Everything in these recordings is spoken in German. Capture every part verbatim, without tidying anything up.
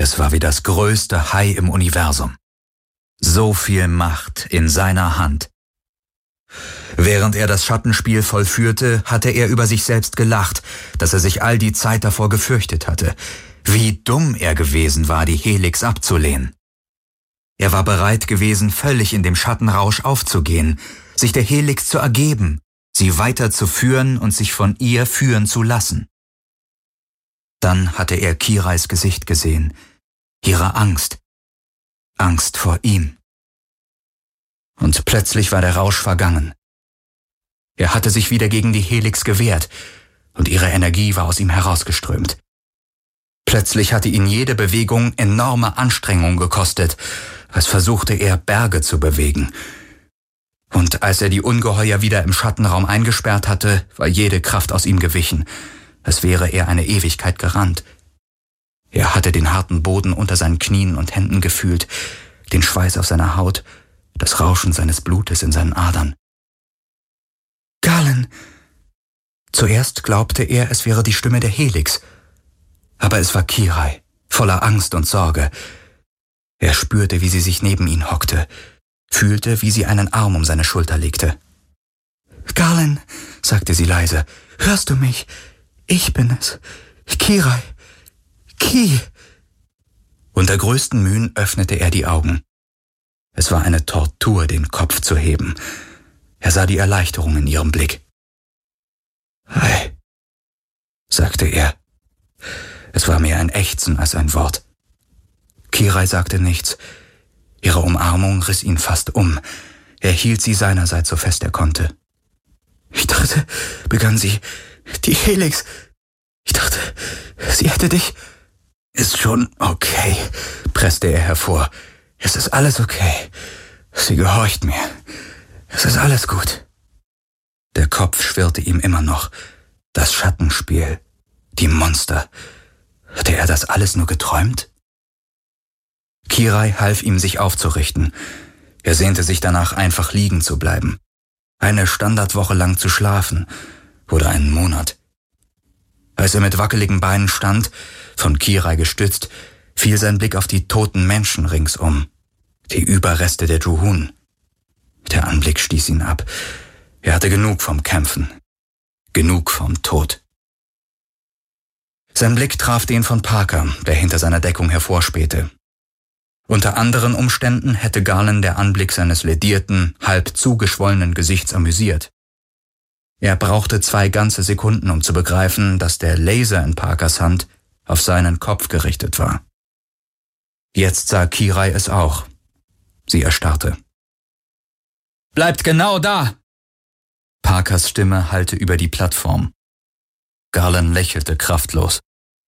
Es war wie das größte Hai im Universum. So viel Macht in seiner Hand. Während er das Schattenspiel vollführte, hatte er über sich selbst gelacht, dass er sich all die Zeit davor gefürchtet hatte. Wie dumm er gewesen war, die Helix abzulehnen. Er war bereit gewesen, völlig in dem Schattenrausch aufzugehen, sich der Helix zu ergeben, sie weiterzuführen und sich von ihr führen zu lassen. Dann hatte er Kirais Gesicht gesehen, ihre Angst, Angst vor ihm. Und plötzlich war der Rausch vergangen. Er hatte sich wieder gegen die Helix gewehrt und ihre Energie war aus ihm herausgeströmt. Plötzlich hatte ihn jede Bewegung enorme Anstrengung gekostet, als versuchte er, Berge zu bewegen. Und als er die Ungeheuer wieder im Schattenraum eingesperrt hatte, war jede Kraft aus ihm gewichen, als wäre er eine Ewigkeit gerannt. Er hatte den harten Boden unter seinen Knien und Händen gefühlt, den Schweiß auf seiner Haut, das Rauschen seines Blutes in seinen Adern. »Galen!« Zuerst glaubte er, es wäre die Stimme der Helix, aber es war Kirai, voller Angst und Sorge. Er spürte, wie sie sich neben ihn hockte, fühlte, wie sie einen Arm um seine Schulter legte. »Galen«, sagte sie leise, »hörst du mich? Ich bin es. Kirai. Ki.« Unter größten Mühen öffnete er die Augen. Es war eine Tortur, den Kopf zu heben. Er sah die Erleichterung in ihrem Blick. »Hi«, sagte er. Es war mehr ein Ächzen als ein Wort. Kirai sagte nichts. Ihre Umarmung riss ihn fast um. Er hielt sie seinerseits so fest er konnte. »Ich dachte«, begann sie, »die Helix. Ich dachte, sie hätte dich...« »Ist schon okay«, presste er hervor. »Es ist alles okay. Sie gehorcht mir. Es ist alles gut.« Der Kopf schwirrte ihm immer noch. Das Schattenspiel. Die Monster. Hatte er das alles nur geträumt? Kirai half ihm, sich aufzurichten. Er sehnte sich danach, einfach liegen zu bleiben. Eine Standardwoche lang zu schlafen. Oder einen Monat. Als er mit wackeligen Beinen stand, von Kirai gestützt, fiel sein Blick auf die toten Menschen ringsum. Die Überreste der Juhun. Der Anblick stieß ihn ab. Er hatte genug vom Kämpfen. Genug vom Tod. Sein Blick traf den von Parker, der hinter seiner Deckung hervorspähte. Unter anderen Umständen hätte Galen der Anblick seines ledierten, halb zugeschwollenen Gesichts amüsiert. Er brauchte zwei ganze Sekunden, um zu begreifen, dass der Laser in Parkers Hand auf seinen Kopf gerichtet war. Jetzt sah Kirai es auch. Sie erstarrte. »Bleibt genau da!« Parkers Stimme hallte über die Plattform. Galen lächelte kraftlos.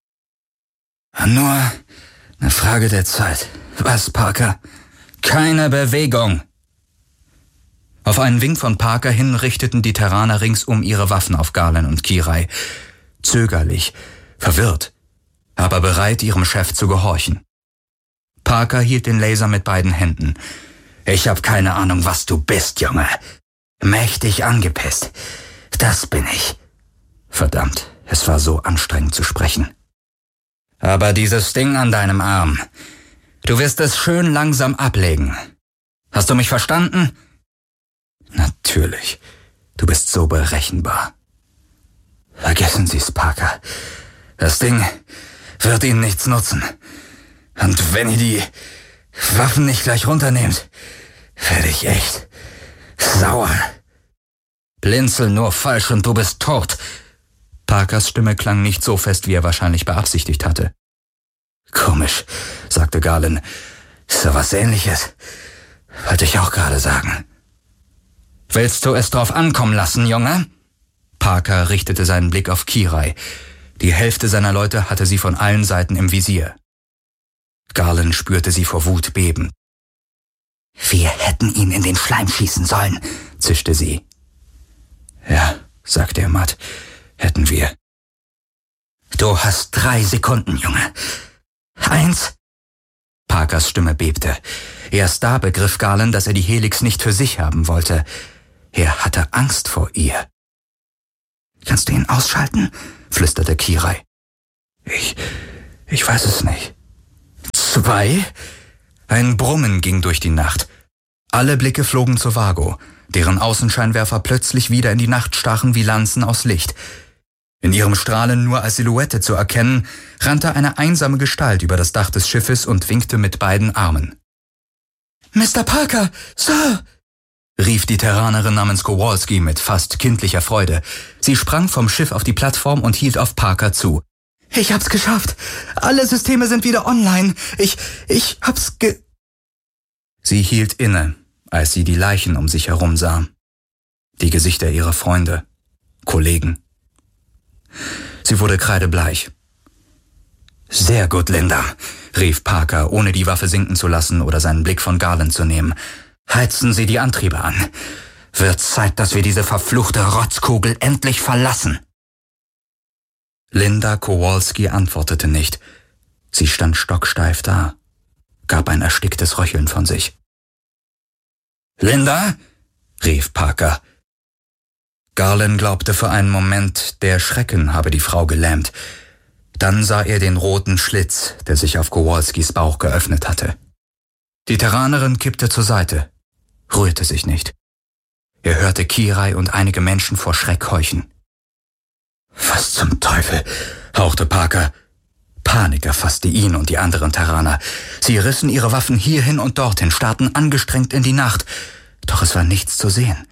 »Nur eine Frage der Zeit. Was, Parker?« »Keine Bewegung!« Auf einen Wink von Parker hin richteten die Terraner ringsum ihre Waffen auf Galen und Kirai. Zögerlich, verwirrt, aber bereit, ihrem Chef zu gehorchen. Parker hielt den Laser mit beiden Händen. »Ich hab keine Ahnung, was du bist, Junge. Mächtig angepisst. Das bin ich.« Verdammt, es war so anstrengend zu sprechen. »Aber dieses Ding an deinem Arm, du wirst es schön langsam ablegen. Hast du mich verstanden?« »Natürlich. Du bist so berechenbar.« »Vergessen Sie's, Parker. Das Ding wird Ihnen nichts nutzen. Und wenn ihr die Waffen nicht gleich runternehmt, werde ich echt sauer.« »Blinzel nur falsch und du bist tot.« Parkers Stimme klang nicht so fest, wie er wahrscheinlich beabsichtigt hatte. »Komisch«, sagte Galen. »So was Ähnliches. Wollte ich auch gerade sagen.« »Willst du es drauf ankommen lassen, Junge?« Parker richtete seinen Blick auf Kirai. Die Hälfte seiner Leute hatte sie von allen Seiten im Visier. Galen spürte sie vor Wut beben. »Wir hätten ihn in den Schleim schießen sollen«, zischte sie. »Ja«, sagte er matt, »hätten wir.« »Du hast drei Sekunden, Junge. Eins.« Parkers Stimme bebte. Erst da begriff Galen, dass er die Helix nicht für sich haben wollte. Er hatte Angst vor ihr. »Kannst du ihn ausschalten?«, flüsterte Kirai. »Ich, ich weiß es nicht.« Zwei? Ein Brummen ging durch die Nacht. Alle Blicke flogen zu Vago, deren Außenscheinwerfer plötzlich wieder in die Nacht stachen wie Lanzen aus Licht. In ihrem Strahlen nur als Silhouette zu erkennen, rannte eine einsame Gestalt über das Dach des Schiffes und winkte mit beiden Armen. »Mister Parker, Sir!« rief die Terranerin namens Kowalski mit fast kindlicher Freude. Sie sprang vom Schiff auf die Plattform und hielt auf Parker zu. »Ich hab's geschafft! Alle Systeme sind wieder online! Ich, ich hab's ge...« Sie hielt inne, als sie die Leichen um sich herum sah. Die Gesichter ihrer Freunde, Kollegen. Sie wurde kreidebleich. »Sehr gut, Linda«, rief Parker, ohne die Waffe sinken zu lassen oder seinen Blick von Garland zu nehmen. »Heizen Sie die Antriebe an. Wird Zeit, dass wir diese verfluchte Rotzkugel endlich verlassen.« Linda Kowalski antwortete nicht. Sie stand stocksteif da, gab ein ersticktes Röcheln von sich. »Linda?« rief Parker. Garland glaubte für einen Moment, der Schrecken habe die Frau gelähmt. Dann sah er den roten Schlitz, der sich auf Kowalskis Bauch geöffnet hatte. Die Terranerin kippte zur Seite, rührte sich nicht. Er hörte Kirai und einige Menschen vor Schreck keuchen. »Was zum Teufel?« hauchte Parker. Panik erfasste ihn und die anderen Terraner. Sie rissen ihre Waffen hierhin und dorthin, starrten angestrengt in die Nacht. Doch es war nichts zu sehen.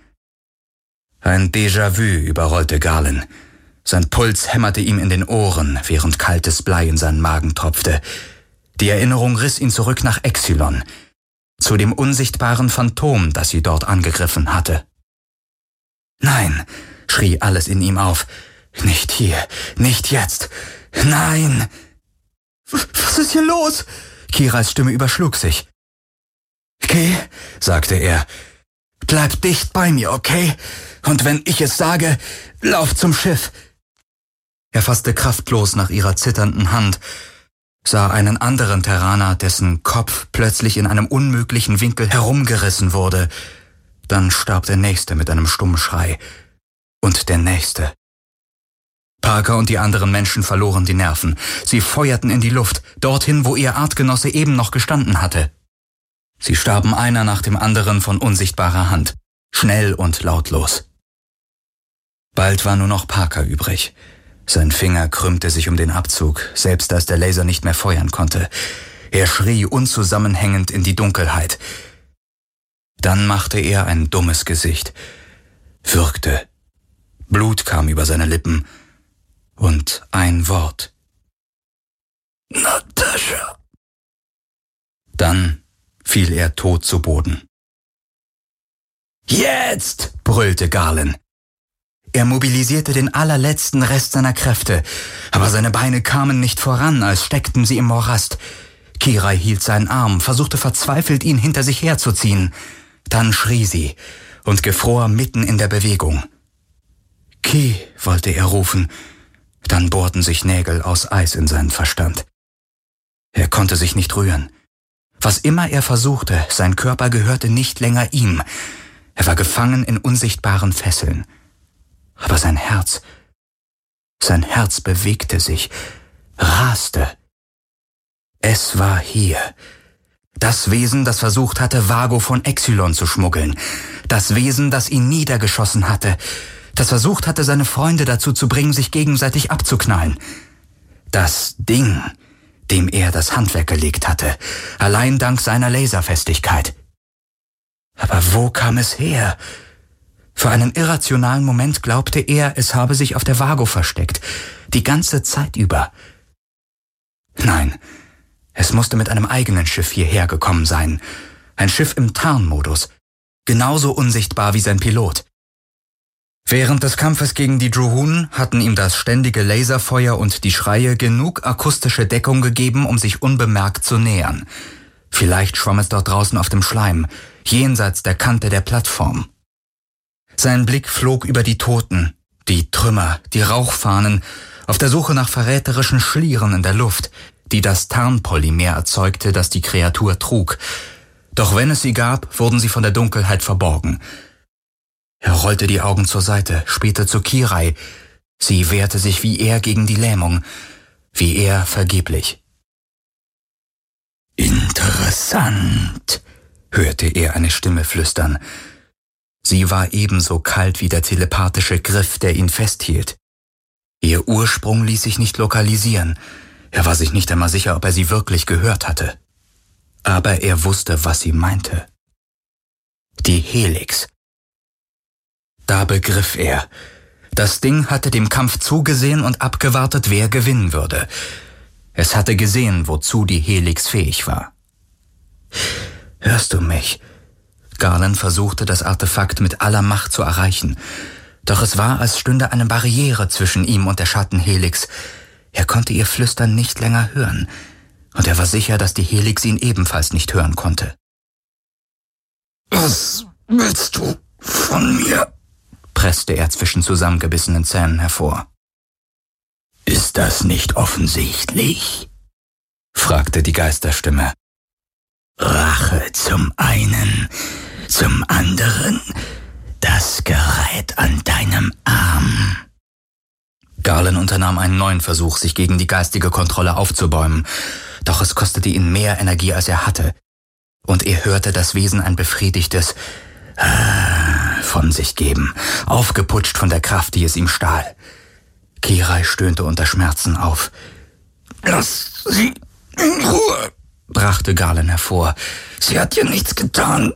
Ein Déjà-vu überrollte Garland. Sein Puls hämmerte ihm in den Ohren, während kaltes Blei in seinen Magen tropfte. Die Erinnerung riss ihn zurück nach Exilon, zu dem unsichtbaren Phantom, das sie dort angegriffen hatte. »Nein«, schrie alles in ihm auf. »Nicht hier, nicht jetzt, nein!« »Was ist hier los?« Kirais Stimme überschlug sich. »Geh«, sagte er. »Bleib dicht bei mir, okay? Und wenn ich es sage, lauf zum Schiff.« Er fasste kraftlos nach ihrer zitternden Hand, sah einen anderen Terraner, dessen Kopf plötzlich in einem unmöglichen Winkel herumgerissen wurde. Dann starb der Nächste mit einem stummen Schrei. Und der Nächste. Parker und die anderen Menschen verloren die Nerven. Sie feuerten in die Luft, dorthin, wo ihr Artgenosse eben noch gestanden hatte. Sie starben einer nach dem anderen von unsichtbarer Hand, schnell und lautlos. Bald war nur noch Parker übrig. Sein Finger krümmte sich um den Abzug, selbst als der Laser nicht mehr feuern konnte. Er schrie unzusammenhängend in die Dunkelheit. Dann machte er ein dummes Gesicht, würgte. Blut kam über seine Lippen und ein Wort. »Natascha!« Dann fiel er tot zu Boden. »Jetzt!« brüllte Garland. Er mobilisierte den allerletzten Rest seiner Kräfte, aber seine Beine kamen nicht voran, als steckten sie im Morast. Kirai hielt seinen Arm, versuchte verzweifelt, ihn hinter sich herzuziehen. Dann schrie sie und gefror mitten in der Bewegung. »Ki«, wollte er rufen. Dann bohrten sich Nägel aus Eis in seinen Verstand. Er konnte sich nicht rühren. Was immer er versuchte, sein Körper gehörte nicht länger ihm. Er war gefangen in unsichtbaren Fesseln. Aber sein Herz, sein Herz bewegte sich, raste. Es war hier. Das Wesen, das versucht hatte, Vago von Exilon zu schmuggeln. Das Wesen, das ihn niedergeschossen hatte. Das versucht hatte, seine Freunde dazu zu bringen, sich gegenseitig abzuknallen. Das Ding, dem er das Handwerk gelegt hatte, allein dank seiner Laserfestigkeit. Aber wo kam es her? Für einen irrationalen Moment glaubte er, es habe sich auf der Vago versteckt, die ganze Zeit über. Nein, es musste mit einem eigenen Schiff hierher gekommen sein. Ein Schiff im Tarnmodus, genauso unsichtbar wie sein Pilot. Während des Kampfes gegen die Druhun hatten ihm das ständige Laserfeuer und die Schreie genug akustische Deckung gegeben, um sich unbemerkt zu nähern. Vielleicht schwamm es dort draußen auf dem Schleim, jenseits der Kante der Plattform. Sein Blick flog über die Toten, die Trümmer, die Rauchfahnen, auf der Suche nach verräterischen Schlieren in der Luft, die das Tarnpolymer erzeugte, das die Kreatur trug. Doch wenn es sie gab, wurden sie von der Dunkelheit verborgen. Er rollte die Augen zur Seite, spähte zu Kirai. Sie wehrte sich wie er gegen die Lähmung, wie er vergeblich. Interessant, hörte er eine Stimme flüstern. Sie war ebenso kalt wie der telepathische Griff, der ihn festhielt. Ihr Ursprung ließ sich nicht lokalisieren. Er war sich nicht einmal sicher, ob er sie wirklich gehört hatte. Aber er wusste, was sie meinte. Die Helix. Da begriff er. Das Ding hatte dem Kampf zugesehen und abgewartet, wer gewinnen würde. Es hatte gesehen, wozu die Helix fähig war. »Hörst du mich?« Garland versuchte, das Artefakt mit aller Macht zu erreichen. Doch es war, als stünde eine Barriere zwischen ihm und der Schattenhelix. Er konnte ihr Flüstern nicht länger hören. Und er war sicher, dass die Helix ihn ebenfalls nicht hören konnte. »Was willst du von mir?« presste er zwischen zusammengebissenen Zähnen hervor. »Ist das nicht offensichtlich?« fragte die Geisterstimme. »Rache zum einen, zum anderen das Gerät an deinem Arm.« Garland unternahm einen neuen Versuch, sich gegen die geistige Kontrolle aufzubäumen. Doch es kostete ihn mehr Energie, als er hatte. Und er hörte das Wesen ein befriedigtes Ah von sich geben, aufgeputscht von der Kraft, die es ihm stahl. Kirai stöhnte unter Schmerzen auf. »Lass sie in Ruhe«, brachte Garland hervor. »Sie hat dir nichts getan.«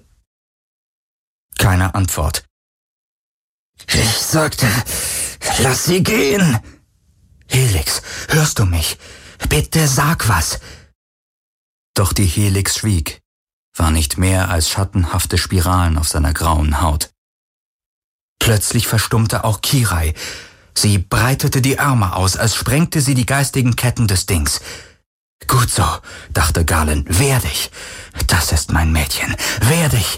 Keine Antwort. »Ich sagte, lass sie gehen.« »Helix, hörst du mich? Bitte sag was.« Doch die Helix schwieg, war nicht mehr als schattenhafte Spiralen auf seiner grauen Haut. Plötzlich verstummte auch Kirai. Sie breitete die Arme aus, als sprengte sie die geistigen Ketten des Dings. »Gut so«, dachte Garland, »wehr dich. Das ist mein Mädchen. Wehr dich.«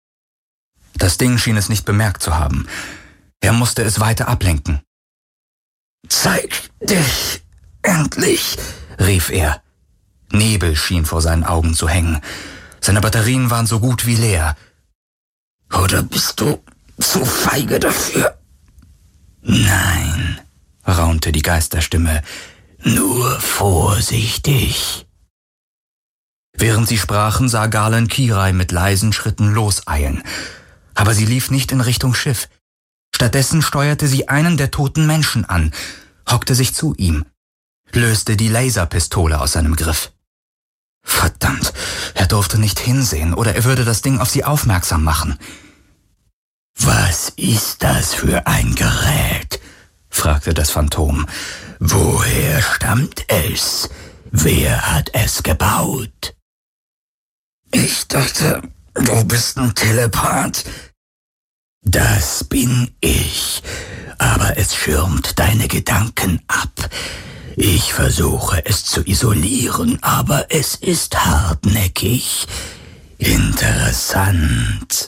Das Ding schien es nicht bemerkt zu haben. Er musste es weiter ablenken. »Zeig dich endlich«, rief er. Nebel schien vor seinen Augen zu hängen. Seine Batterien waren so gut wie leer. »Oder bist du zu feige dafür?« »Nein«, raunte die Geisterstimme, »nur vorsichtig.« Während sie sprachen, sah Garland Kirai mit leisen Schritten loseilen. Aber sie lief nicht in Richtung Schiff. Stattdessen steuerte sie einen der toten Menschen an, hockte sich zu ihm, löste die Laserpistole aus seinem Griff. Verdammt, er durfte nicht hinsehen, oder er würde das Ding auf sie aufmerksam machen. »Was ist das für ein Gerät?« fragte das Phantom. »Woher stammt es? Wer hat es gebaut?« »Ich dachte, du bist ein Telepath.« »Das bin ich, aber es schirmt deine Gedanken ab. Ich versuche es zu isolieren, aber es ist hartnäckig. Interessant.«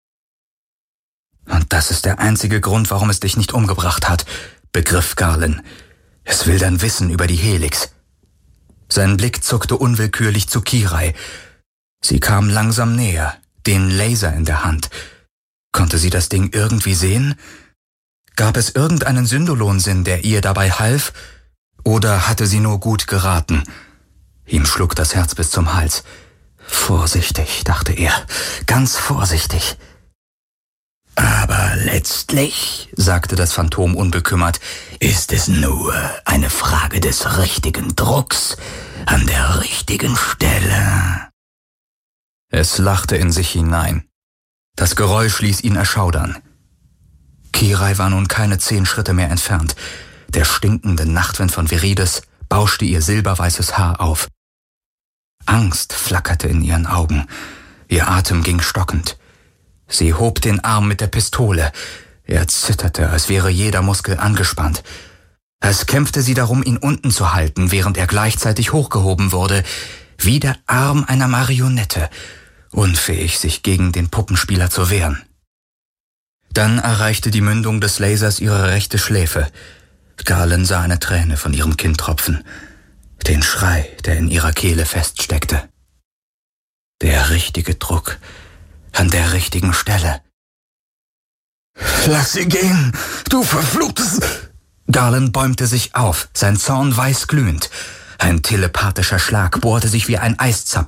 »Und das ist der einzige Grund, warum es dich nicht umgebracht hat«, begriff Garland. »Es will dein Wissen über die Helix.« Sein Blick zuckte unwillkürlich zu Kirai. Sie kam langsam näher, den Laser in der Hand. Konnte sie das Ding irgendwie sehen? Gab es irgendeinen Syndolon-Sinn, der ihr dabei half? Oder hatte sie nur gut geraten? Ihm schlug das Herz bis zum Hals. Vorsichtig, dachte er, ganz vorsichtig. »Aber letztlich«, sagte das Phantom unbekümmert, »ist es nur eine Frage des richtigen Drucks an der richtigen Stelle.« Es lachte in sich hinein. Das Geräusch ließ ihn erschaudern. Kirai war nun keine zehn Schritte mehr entfernt. Der stinkende Nachtwind von Virides bauschte ihr silberweißes Haar auf. Angst flackerte in ihren Augen. Ihr Atem ging stockend. Sie hob den Arm mit der Pistole. Er zitterte, als wäre jeder Muskel angespannt. Als kämpfte sie darum, ihn unten zu halten, während er gleichzeitig hochgehoben wurde, wie der Arm einer Marionette, unfähig, sich gegen den Puppenspieler zu wehren. Dann erreichte die Mündung des Lasers ihre rechte Schläfe. Garland sah eine Träne von ihrem Kinn tropfen, den Schrei, der in ihrer Kehle feststeckte. Der richtige Druck, an der richtigen Stelle. »Lass sie gehen, du verfluchtes...« Garland bäumte sich auf, sein Zorn weißglühend. Ein telepathischer Schlag bohrte sich wie ein Eiszapfen